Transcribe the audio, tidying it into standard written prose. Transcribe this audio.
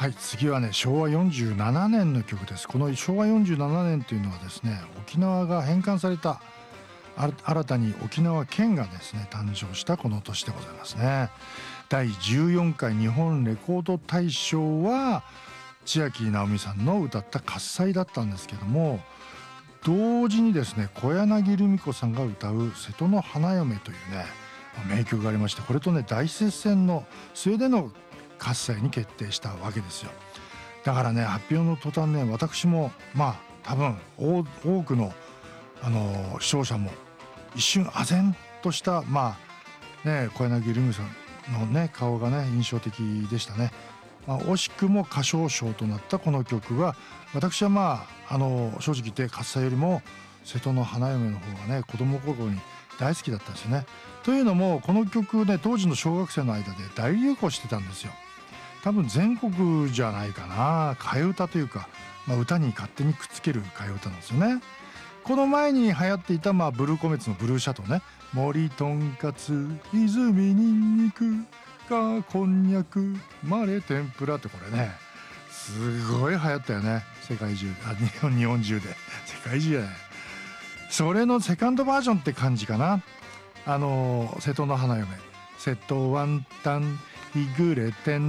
はい、次はね、昭和47年の曲です。この昭和47年というのはですね、沖縄が返還された、新たに沖縄県がですね誕生したこの年でございますね。第14回日本レコード大賞は千秋直美さんの歌った「喝采」だったんですけども、同時にですね小柳ルミ子さんが歌う「瀬戸の花嫁」というね名曲がありまして、これとね大接戦の末での喝采に決定したわけですよ。だからね、発表の途端ね、私も多分多くの視聴者も一瞬唖然とした小柳ルミ子さんのね顔がね印象的でしたね。惜しくも歌唱賞となったこの曲は、私は正直言って喝采よりも瀬戸の花嫁の方がね子供心に大好きだったんですよね。というのもこの曲ね、当時の小学生の間で大流行してたんですよ。多分全国じゃないかな、替え歌というか、歌に勝手にくっつける替え歌なんですよね。この前に流行っていたブルーコメッツのブルーシャトーね、森とんかつ泉にんにくがこんにゃくマレ天ぷらって、これねすごい流行ったよね、世界中、日本中で、世界中じゃない、それのセカンドバージョンって感じかな。瀬戸の花嫁、瀬戸ワンタン日暮れてん